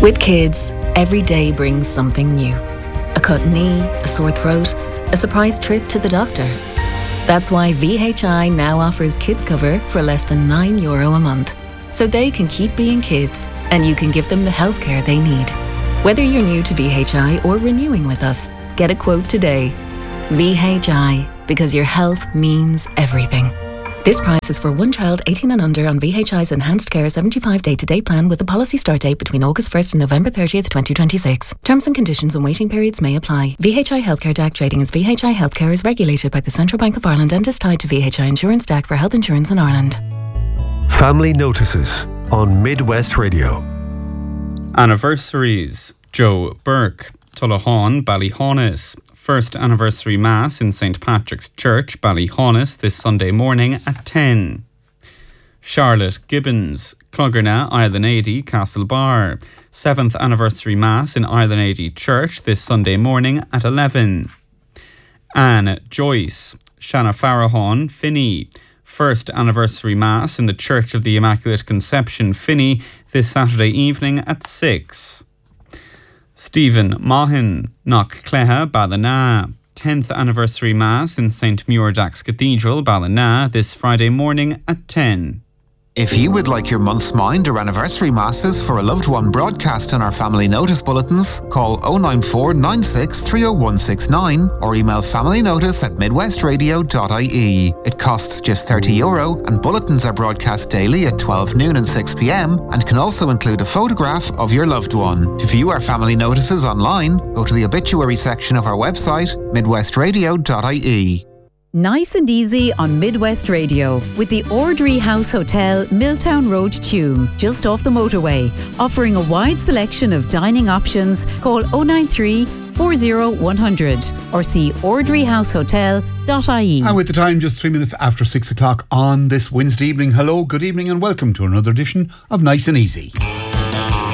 With kids, every day brings something new. A cut knee, a sore throat, a surprise trip to the doctor. That's why VHI now offers kids cover for less than €9 a month. So they can keep being kids and you can give them the healthcare they need. Whether you're new to VHI or renewing with us, get a quote today. VHI, because your health means everything. This price is for one child 18 and under on VHI's Enhanced Care 75 day-to-day plan with a policy start date between August 1st and November 30th, 2026. Terms and conditions and waiting periods may apply. VHI Healthcare DAC trading as VHI Healthcare is regulated by the Central Bank of Ireland and is tied to VHI Insurance DAC for health insurance in Ireland. Family Notices on Midwest Radio. Anniversaries. Joe Burke, Tullahawn, Ballyhaunis. First anniversary Mass in St. Patrick's Church, Ballyhaunis, this Sunday morning at 10. Charlotte Gibbons, Clogherna, Island Castlebar. 7th anniversary Mass in Island Church this Sunday morning at 11. Anne Joyce, Shanna Farahon, Finney. First anniversary Mass in the Church of the Immaculate Conception, Finney, this Saturday evening at 6. Stephen Mahin, Knockcleha, Ballina. 10th anniversary Mass in St. Muirdax Cathedral, Ballina, this Friday morning at 10. If you would like your month's mind or anniversary masses for a loved one broadcast in our family notice bulletins, call 094 96 30169 or email familynotice@midwestradio.ie. It costs just €30 and bulletins are broadcast daily at 12 noon and 6 p.m. and can also include a photograph of your loved one. To view our family notices online, go to the obituary section of our website, midwestradio.ie. Nice and easy on Midwest Radio with the Ordry House Hotel, Milltown Road, Tuam, just off the motorway, offering a wide selection of dining options. Call 093 40 100 or see ordryhousehotel.ie. And with the time just 3 minutes after 6 o'clock on this Wednesday evening, hello, good evening and welcome to another edition of Nice and Easy.